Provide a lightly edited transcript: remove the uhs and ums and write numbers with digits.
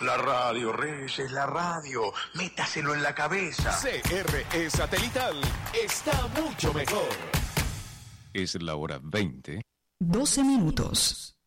la radio, Reyes, la radio. Métaselo en la cabeza. CRE Satelital está mucho mejor. Es la hora 20. 12 minutos.